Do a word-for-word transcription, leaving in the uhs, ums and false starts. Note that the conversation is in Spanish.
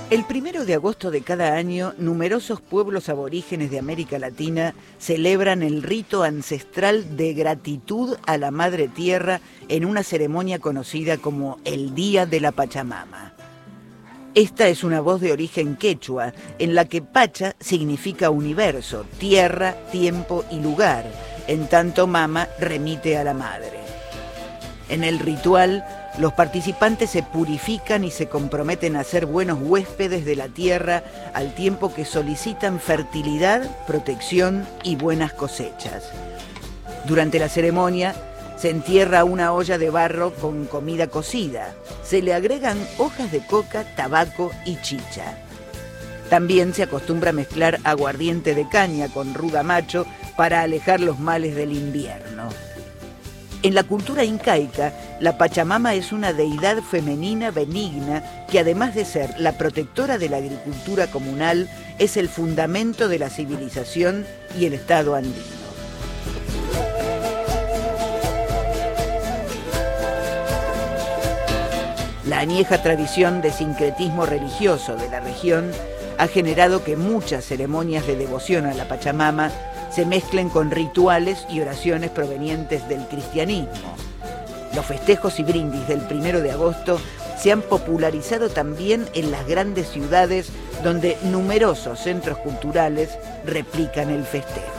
El primero de agosto de cada año, numerosos pueblos aborígenes de América Latina celebran el rito ancestral de gratitud a la Madre Tierra en una ceremonia conocida como el Día de la Pachamama. Esta es una voz de origen quechua, en la que Pacha significa universo, tierra, tiempo y lugar, en tanto mama remite a la madre. En el ritual, los participantes se purifican y se comprometen a ser buenos huéspedes de la tierra al tiempo que solicitan fertilidad, protección y buenas cosechas. Durante la ceremonia se entierra una olla de barro con comida cocida. Se le agregan hojas de coca, tabaco y chicha. También se acostumbra a mezclar aguardiente de caña con ruda macho para alejar los males del invierno. En la cultura incaica, la Pachamama es una deidad femenina benigna que, además de ser la protectora de la agricultura comunal, es el fundamento de la civilización y el Estado andino. La añeja tradición de sincretismo religioso de la región ha generado que muchas ceremonias de devoción a la Pachamama se mezclen con rituales y oraciones provenientes del cristianismo. Los festejos y brindis del primero de agosto se han popularizado también en las grandes ciudades, donde numerosos centros culturales replican el festejo.